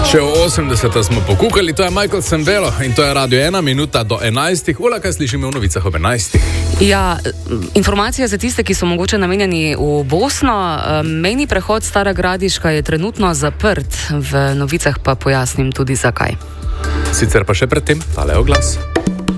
Še v 80. smo pokukali, to je Michael Sembello in to je Radio 1, minuta do 11. Ula, kaj slišimo v novicah ob 11. Ja, informacija za tiste, ki so mogoče namenjeni v Bosno. Mejni prehod Stara Gradiška je trenutno zaprt, v novicah pa pojasnim tudi zakaj. Sicer pa še predtem tale oglas.